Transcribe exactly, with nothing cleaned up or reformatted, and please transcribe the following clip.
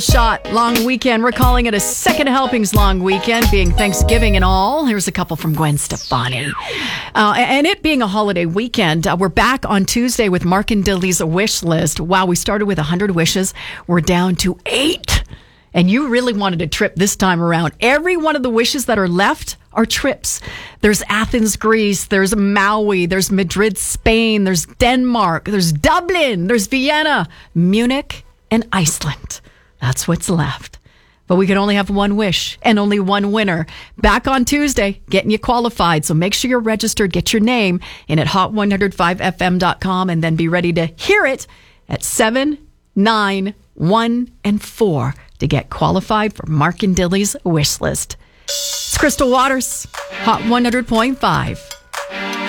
Shot long weekend. We're calling it a second helpings long weekend, being Thanksgiving and all. Here's a couple from Gwen Stefani. Uh, and it being a holiday weekend, uh, we're back on Tuesday with Mark and Dilly's wish list. Wow, we started with one hundred wishes. We're down to eight. And you really wanted a trip this time around. Every one of the wishes that are left are trips. There's Athens, Greece. There's Maui. There's Madrid, Spain. There's Denmark. There's Dublin. There's Vienna, Munich, and Iceland. That's what's left. But we can only have one wish and only one winner. Back on Tuesday, getting you qualified. So make sure you're registered. Get your name in at hot one oh five f m dot com and then be ready to hear it at seven, nine, one, and four to get qualified for Mark and Dilly's wish list. It's Crystal Waters, Hot one hundred point five.